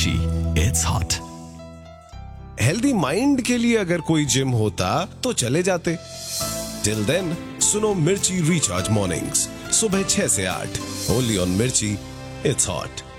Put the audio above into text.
मिर्ची, it's hot. Healthy mind के लिए अगर कोई जिम होता तो चले जाते। टिल देन सुनो मिर्ची रिचार्ज मॉर्निंग्स सुबह 6 से 8 ओनली ऑन मिर्ची, इट्स हॉट।